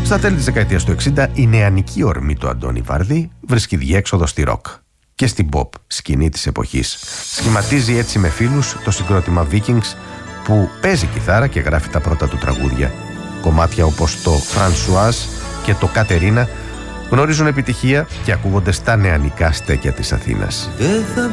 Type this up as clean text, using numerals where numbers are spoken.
Στα τέλη της δεκαετίας του 60 η νεανική ορμή του Αντώνη Βαρδί βρίσκει διέξοδο στη ροκ και στην pop σκηνή της εποχής. Σχηματίζει έτσι με φίλους το συγκρότημα Vikings, που παίζει κιθάρα και γράφει τα πρώτα του τραγούδια. Κομμάτια όπως το Françoise και το Κατερίνα γνωρίζουν επιτυχία και ακούγονται στα νεανικά στέκια της Αθήνας.